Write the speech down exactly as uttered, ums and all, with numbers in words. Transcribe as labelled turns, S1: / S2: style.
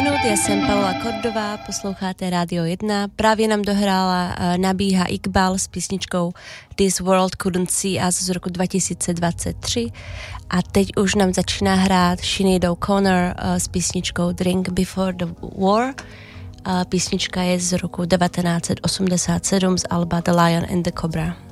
S1: minut, já jsem Paula Kordová, posloucháte Rádio jedna. Právě nám dohrála Nabíha Iqbal s písničkou This World Couldn't See Us z roku dva tisíce dvacet tři a teď už nám začíná hrát Sinead O'Connor s písničkou Drink Before the War. Písnička je z roku devatenáct set osmdesát sedm z alba The Lion and the Cobra.